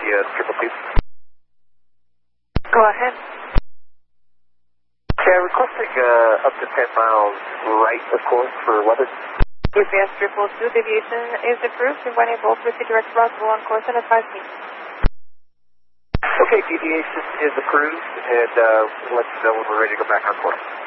triple two. Go ahead. Okay, requesting up to 10 miles right, of course, for weather. UPS 222, deviation is approved. You're running both with the direct route, go on course and advise me. Okay, deviation is approved, and let us know when we're ready to go back on course.